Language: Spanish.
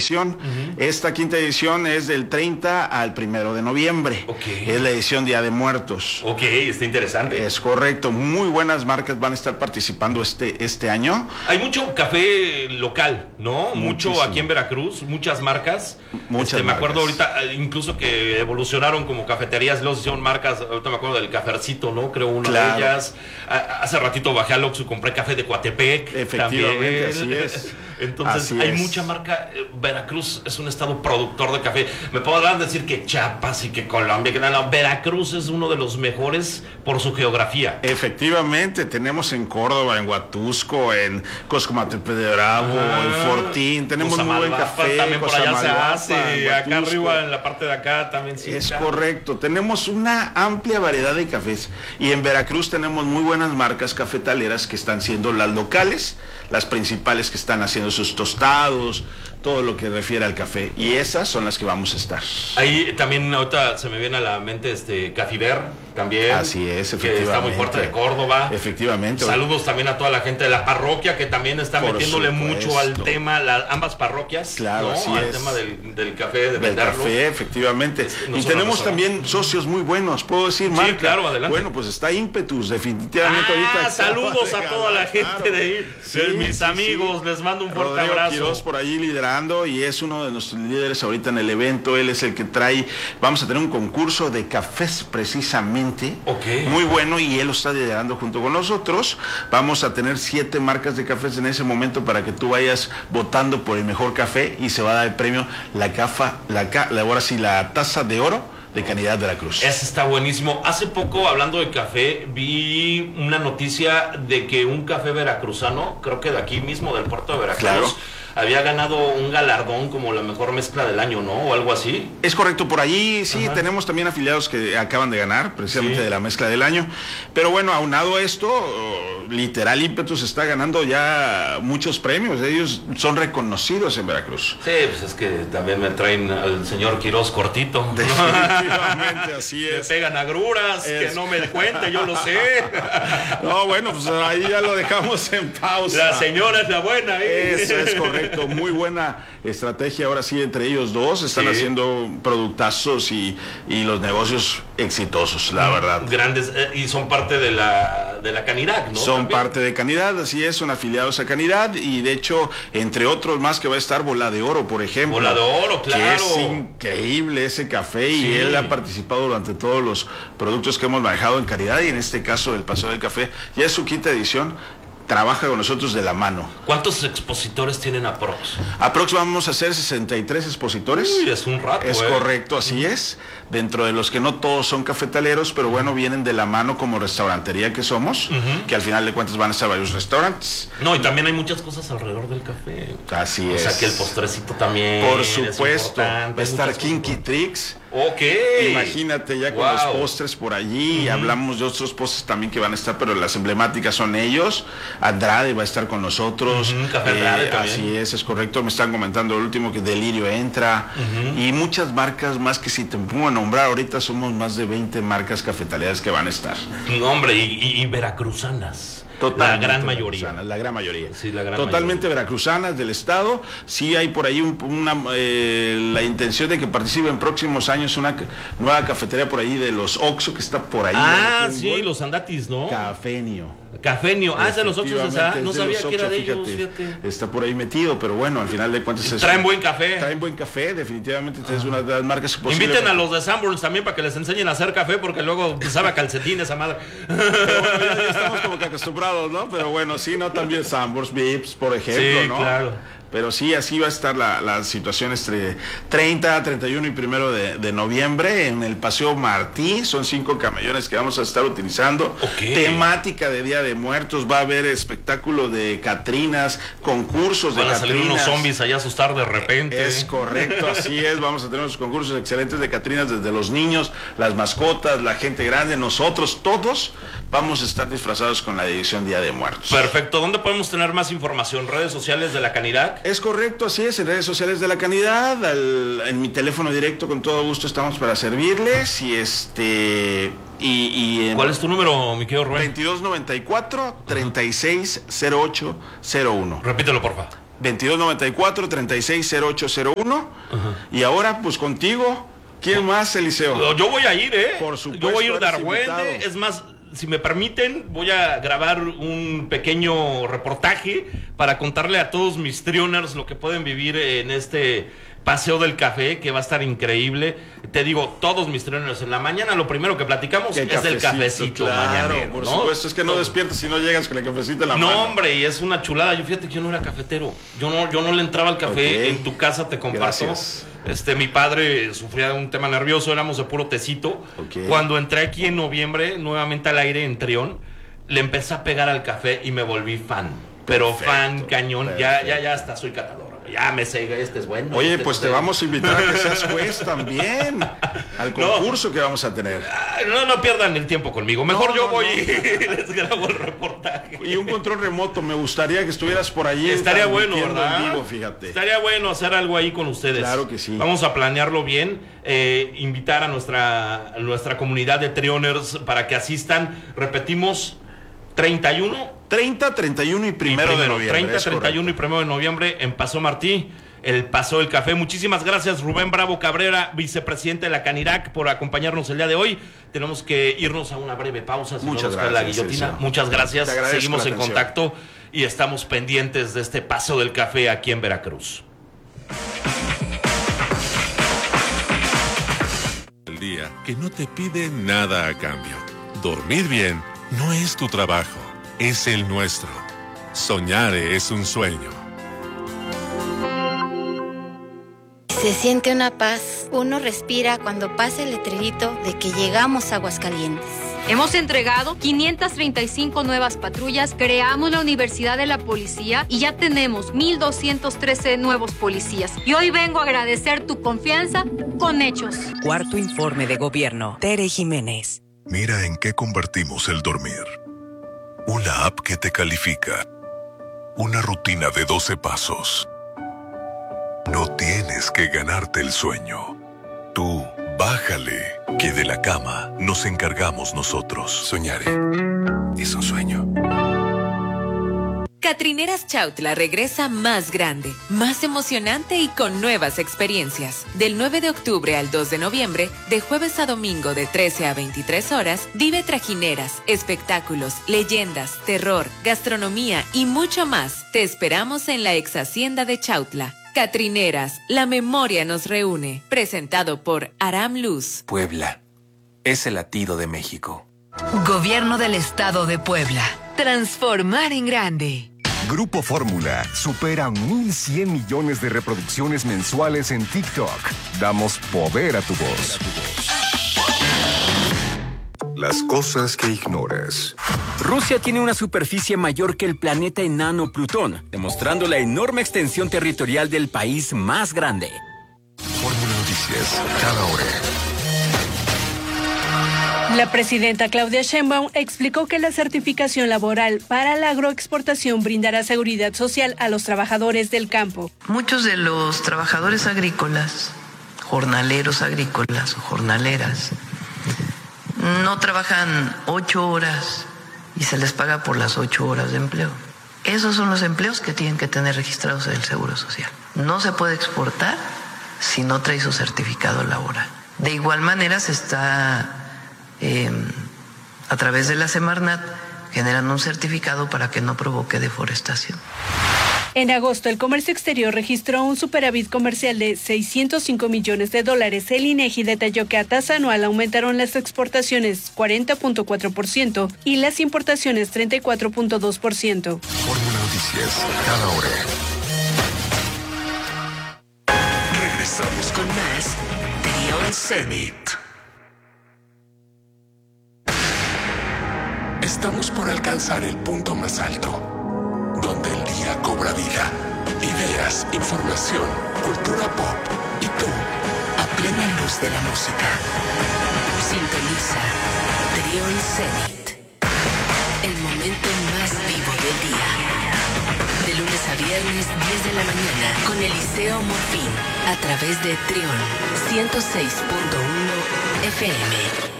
edición. Esta quinta edición es del 30 al 1 de noviembre. Es la edición Día de Muertos. Está interesante. Es correcto. Muy buenas marcas van a estar participando este año. Hay mucho café local, ¿no? Mucho aquí en Veracruz, muchas marcas. Me acuerdo ahorita, incluso que evolucionaron como cafeterías, luego hicieron marcas. Ahorita me acuerdo del Cafercito, ¿no? Creo una de ellas. Hace ratito bajé al Oxxo y compré café de Coatepec. Efectivamente, así es. Entonces hay mucha marca. Veracruz es un estado productor de café. Me podrán decir que Chiapas y que Colombia, que no, Veracruz es uno de los mejores por su geografía. Efectivamente, tenemos en Córdoba, en Huatusco, en Coscomatepec de Bravo, en Fortín, tenemos muy buen café. También por allá se hace, acá arriba en la parte de acá también sí. Es correcto, tenemos una amplia variedad de cafés y en Veracruz tenemos muy buenas marcas cafetaleras que están siendo las locales, las principales que están haciendo sus tostados, todo lo que refiere al café, y esas son las que vamos a estar. Ahí también ahorita se me viene a la mente Cafiber también. Así es, efectivamente. Que está muy fuerte de Córdoba. Efectivamente. Saludos también a toda la gente de la parroquia que también está metiéndole mucho al tema, ambas parroquias. Claro, ¿no? así al es. tema del café, de venderlo. Del café, efectivamente. Y tenemos también socios muy buenos, ¿puedo decir, Marca? Sí, claro, adelante. Bueno, pues está Impetus, definitivamente ahorita. Saludos a toda la gente de ahí, mis amigos, les mando un fuerte abrazo. Quiroz por allí liderando y es uno de nuestros líderes ahorita en el evento. Él es el que trae, vamos a tener un concurso de cafés precisamente, muy bueno, y él lo está liderando junto con nosotros. Vamos a tener 7 marcas de cafés en ese momento para que tú vayas votando por el mejor café, y se va a dar el premio, ahora sí, la taza de oro de Canidad Veracruz. Ese está buenísimo. Hace poco, hablando de café, vi una noticia de que un café veracruzano, creo que de aquí mismo, del puerto de Veracruz, había ganado un galardón como la mejor mezcla del año, ¿no? O algo así. Es correcto, por allí sí. Tenemos también afiliados que acaban de ganar precisamente de la mezcla del año. Pero bueno, aunado a esto, literal Impetus está ganando ya muchos premios. Ellos son reconocidos en Veracruz. Sí, pues es que también me traen al señor Quiroz cortito. Definitivamente, así es. Me pegan agruras, que no me cuente, yo lo sé. No, bueno, pues ahí ya lo dejamos en pausa. La señora es la buena, Eso es correcto. Muy buena estrategia ahora sí entre ellos dos. Están haciendo productazos y los negocios exitosos, la verdad. Grandes, y son parte de la Canidad, ¿no? Son parte de Canidad, así es, son afiliados a Canidad, y de hecho, entre otros más que va a estar Bola de Oro, por ejemplo. Bola de Oro, claro. Que es increíble ese café, y él ha participado durante todos los productos que hemos manejado en Canidad, y en este caso el Paseo del Café, ya es su quinta edición. Trabaja con nosotros de la mano. ¿Cuántos expositores tienen aprox? Aprox vamos a hacer 63 expositores. Uy, es un rato. Es correcto, así es. Dentro de los que no todos son cafetaleros, pero bueno, vienen de la mano como restaurantería que somos, que al final de cuentas van a estar varios restaurantes. No, y también hay muchas cosas alrededor del café. Así es. O sea, que el postrecito también. Por supuesto. Va a estar Kinky Tricks. Imagínate ya con los postres por allí. Hablamos de otros postres también que van a estar, pero las emblemáticas son ellos. Andrade va a estar con nosotros. Café Andrade también. Así es correcto. Me están comentando el último que Delirio entra. Y muchas marcas más que si te pongo a nombrar ahorita, somos más de 20 marcas cafetaleras que van a estar. No, hombre, y veracruzanas. Totalmente la gran mayoría. La gran mayoría. Sí, la gran Totalmente mayoría. Veracruzanas del estado. Sí hay por ahí la intención de que participe en próximos años una nueva cafetería por ahí de los Oxxo, que está por ahí. Sí, los Andatis, ¿no? Cafenio. Es de los Oxxo, no sabía que era de ellos, fíjate. Está por ahí metido, pero bueno, al final de cuentas traen buen café. Traen buen café, definitivamente es una de las marcas posibles. Inviten a los de Sanborns también para que les enseñen a hacer café, porque luego sabe a calcetín esa madre. Pero bueno, ya estamos como que acostumbrados, ¿no? Pero bueno, sí, ¿no? También Sanborns, Vips, por ejemplo, sí, ¿no? Claro. Pero sí, así va a estar la situación entre 30, 31 y 1 de noviembre en el Paseo Martí. Son 5 camellones que vamos a estar utilizando. Temática de Día de Muertos. Va a haber espectáculo de catrinas, concursos de catrinas. Van a salir unos zombies allá a asustar de repente. Es correcto, así es. Vamos a tener unos concursos excelentes de catrinas, desde los niños, las mascotas, la gente grande, nosotros, todos vamos a estar disfrazados con la edición Día de Muertos. Perfecto. ¿Dónde podemos tener más información? ¿Redes sociales de la Canidad? Es correcto, así es, en redes sociales de la Canidad, en mi teléfono directo, con todo gusto estamos para servirles, ¿Cuál es tu número, mi querido Rubén? 2294-360801. Repítelo, porfa. 2294-360801. Y ahora, pues contigo, ¿quién más, Eliseo? Yo voy a ir, Por supuesto. Yo voy a ir de Argüende. Es más, si me permiten, voy a grabar un pequeño reportaje para contarle a todos mis trioners lo que pueden vivir en este Paseo del Café, que va a estar increíble. Te digo, todos mis trioners en la mañana, lo primero que platicamos es del cafecito, claro, mañanero, por ¿no? supuesto, es que no despiertas si no llegas con el cafecito en la mano. No, hombre, y es una chulada. Yo fíjate que yo no era cafetero. Yo no le entraba al café. En tu casa te comparto. Gracias. Mi padre sufría de un tema nervioso, éramos de puro tecito. Cuando entré aquí en noviembre, nuevamente al aire en Trión, le empecé a pegar al café y me volví fan. Pero fan, cañón, ya hasta soy catador. Ya me sé, este es bueno. Oye, pues te vamos a invitar a que seas juez también al concurso que vamos a tener. No pierdan el tiempo conmigo. Mejor yo voy y les grabo el reportaje. Y un control remoto, me gustaría que estuvieras por allí. Estaría bueno, ¿verdad? En vivo, fíjate. Estaría bueno hacer algo ahí con ustedes. Claro que sí. Vamos a planearlo bien, invitar a nuestra comunidad de Trioners para que asistan. Repetimos, 30, 31 y 1 de noviembre. 30, 31 y 1 de noviembre en Paso Martí, el Paso del Café. Muchísimas gracias, Rubén Bravo Cabrera, vicepresidente de la Canirac, por acompañarnos el día de hoy. Tenemos que irnos a una breve pausa. Muchas gracias, la guillotina. Muchas gracias. Seguimos en contacto y estamos pendientes de este Paso del Café aquí en Veracruz. El día que no te pide nada a cambio. Dormir bien no es tu trabajo, es el nuestro. Soñar es un sueño. Se siente una paz. Uno respira cuando pasa el letrerito de que llegamos a Aguascalientes. Hemos entregado 535 nuevas patrullas, creamos la Universidad de la Policía y ya tenemos 1,213 nuevos policías. Y hoy vengo a agradecer tu confianza con hechos. Cuarto informe de gobierno. Tere Jiménez. Mira en qué convertimos el dormir. Una app que te califica. Una rutina de 12 pasos. No tienes que ganarte el sueño. Tú, bájale, que de la cama nos encargamos nosotros. Soñaré es un sueño. Catrineras Chautla regresa más grande, más emocionante y con nuevas experiencias. Del 9 de octubre al 2 de noviembre, de jueves a domingo de 13 a 23 horas, vive trajineras, espectáculos, leyendas, terror, gastronomía y mucho más. Te esperamos en la ex hacienda de Chautla. Catrineras, la memoria nos reúne. Presentado por Aram Luz. Puebla es el latido de México. Gobierno del Estado de Puebla. Transformar en grande. Grupo Fórmula supera 1,100 millones de reproducciones mensuales en TikTok. Damos poder a tu voz. Las cosas que ignoras. Rusia tiene una superficie mayor que el planeta enano Plutón, demostrando la enorme extensión territorial del país más grande. Fórmula Noticias, cada hora. La presidenta Claudia Sheinbaum explicó que la certificación laboral para la agroexportación brindará seguridad social a los trabajadores del campo. Muchos de los trabajadores agrícolas, jornaleros agrícolas o jornaleras, no trabajan 8 horas y se les paga por las 8 horas de empleo. Esos son los empleos que tienen que tener registrados en el Seguro Social. No se puede exportar si no trae su certificado laboral. De igual manera se está a través de la Semarnat generando un certificado para que no provoque deforestación. En agosto, el comercio exterior registró un superávit comercial de $605 millones. El INEGI detalló que a tasa anual aumentaron las exportaciones 40.4% y las importaciones 34.2%. Fórmula Noticias, cada hora. Regresamos con más Trión Zenit. Estamos por alcanzar el punto más alto, donde el día cobra vida, ideas, información, cultura pop y tú, a plena luz de la música. Sintoniza Trión Zenit, el momento más vivo del día. De lunes a viernes, 10 de la mañana, con Eliseo Morfín, a través de Trión 106.1 FM.